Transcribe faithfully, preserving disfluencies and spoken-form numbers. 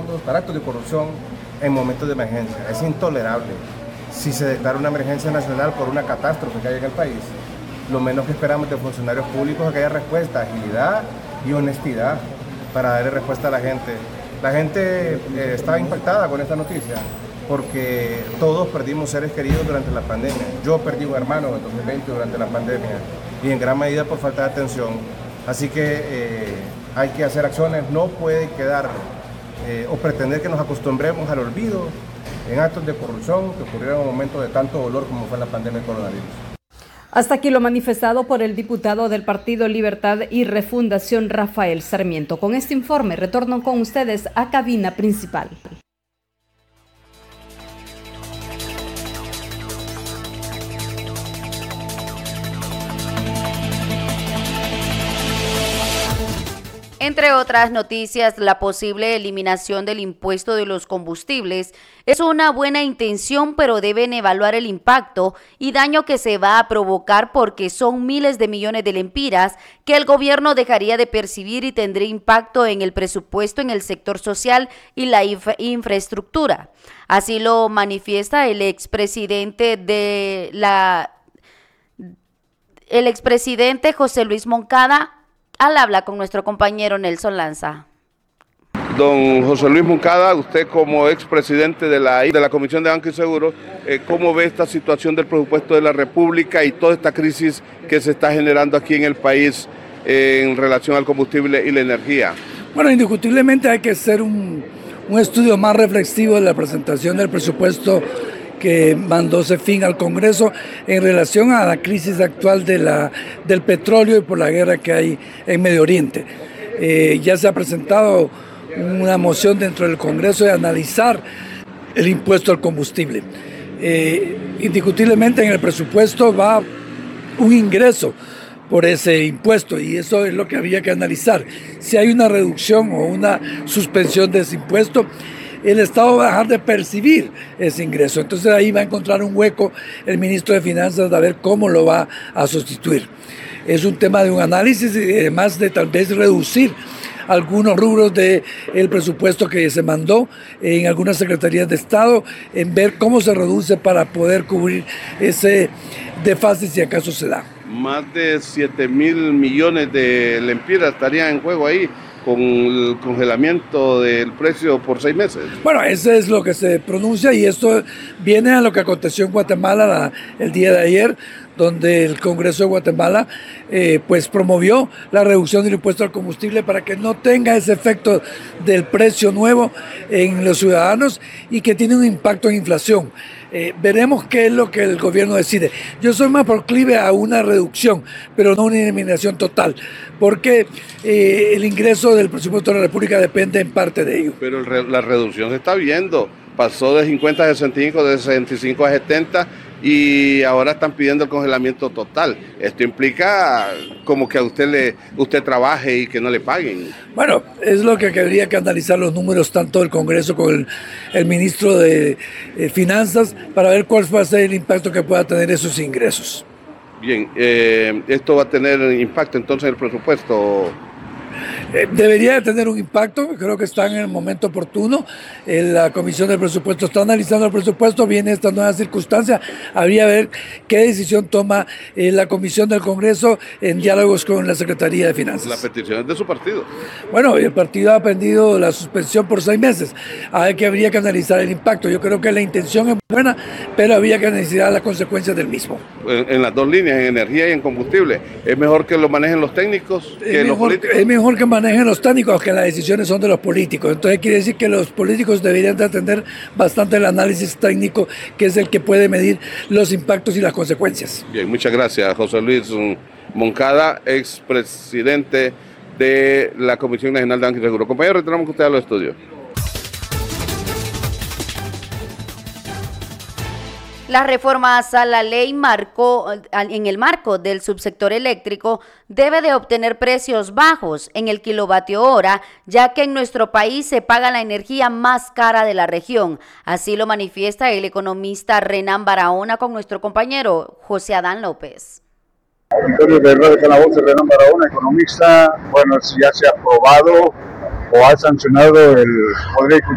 fondos para actos de corrupción en momentos de emergencia. Es intolerable. Si se declara una emergencia nacional por una catástrofe que hay en el país, lo menos que esperamos de funcionarios públicos es que haya respuesta, agilidad y honestidad para darle respuesta a la gente. La gente eh, estaba impactada con esta noticia porque todos perdimos seres queridos durante la pandemia. Yo perdí un hermano en el dos mil veinte durante la pandemia y en gran medida por falta de atención. Así que eh, hay que hacer acciones, no puede quedar eh, o pretender que nos acostumbremos al olvido en actos de corrupción que ocurrieron en un momento de tanto dolor como fue la pandemia del coronavirus. Hasta aquí lo manifestado por el diputado del Partido Libertad y Refundación, Rafael Sarmiento. Con este informe retorno con ustedes a cabina principal. Entre otras noticias, la posible eliminación del impuesto de los combustibles es una buena intención, pero deben evaluar el impacto y daño que se va a provocar porque son miles de millones de lempiras que el gobierno dejaría de percibir y tendría impacto en el presupuesto, en el sector social y la infra- infraestructura. Así lo manifiesta el expresidente de la el expresidente José Luis Moncada al habla con nuestro compañero Nelson Lanza. Don José Luis Moncada, usted como expresidente de la, de la Comisión de Banco y Seguros, eh, ¿cómo ve esta situación del presupuesto de la República y toda esta crisis que se está generando aquí en el país eh, en relación al combustible y la energía? Bueno, indiscutiblemente hay que hacer un, un estudio más reflexivo de la presentación del presupuesto que mandó CEFIN al Congreso en relación a la crisis actual de la, del petróleo y por la guerra que hay en Medio Oriente. Eh, ya se ha presentado una moción dentro del Congreso de analizar el impuesto al combustible. Eh, indiscutiblemente en el presupuesto va un ingreso por ese impuesto y eso es lo que había que analizar. Si hay una reducción o una suspensión de ese impuesto, el Estado va a dejar de percibir ese ingreso. Entonces ahí va a encontrar un hueco el ministro de Finanzas de ver cómo lo va a sustituir. Es un tema de un análisis y además de tal vez reducir algunos rubros del presupuesto que se mandó en algunas secretarías de Estado, en ver cómo se reduce para poder cubrir ese desfase si acaso se da. Más de siete mil millones de lempiras estarían en juego ahí, con el congelamiento del precio por seis meses. Bueno, eso es lo que se pronuncia y esto viene a lo que aconteció en Guatemala la, el día de ayer, donde el Congreso de Guatemala eh, pues promovió la reducción del impuesto al combustible para que no tenga ese efecto del precio nuevo en los ciudadanos y que tiene un impacto en inflación. Eh, veremos qué es lo que el gobierno decide. Yo soy más proclive a una reducción, pero no una eliminación total, porque eh, el ingreso del presupuesto de la República depende en parte de ello. Pero el re, la reducción se está viendo, pasó de cincuenta a sesenta y cinco, de sesenta y cinco a setenta y ahora están pidiendo el congelamiento total. Esto implica como que a usted le usted trabaje y que no le paguen. Bueno, es lo que habría que analizar los números tanto del Congreso como el, el ministro de eh, Finanzas para ver cuál va a ser el impacto que pueda tener esos ingresos. Bien, eh, esto va a tener impacto entonces en el presupuesto. Eh, debería tener un impacto, creo que está en el momento oportuno. Eh, la Comisión del Presupuesto está analizando el presupuesto, viene esta nueva circunstancia, habría que ver qué decisión toma eh, la Comisión del Congreso en diálogos con la Secretaría de Finanzas. La petición es de su partido. Bueno, el partido ha pedido la suspensión por seis meses, hay que habría que analizar el impacto. Yo creo que la intención es buena, pero habría que analizar las consecuencias del mismo. En, en las dos líneas, en energía y en combustible, ¿es mejor que lo manejen los técnicos que es los mejor, políticos? Es mejor que manejen los técnicos, que las decisiones son de los políticos. Entonces quiere decir que los políticos deberían de atender bastante el análisis técnico, que es el que puede medir los impactos y las consecuencias. Bien, muchas gracias, José Luis Moncada, expresidente de la Comisión Nacional de Banco y Seguro. Compañero, retornamos con usted a los estudios. Las reformas a la ley marco, en el marco del subsector eléctrico debe de obtener precios bajos en el kilovatio hora, ya que en nuestro país se paga la energía más cara de la región. Así lo manifiesta el economista Renan Barahona con nuestro compañero José Adán López. Antonio de Radio Calabozo, Renan Barahona, economista. Bueno, ya se ha aprobado o ha sancionado el Poder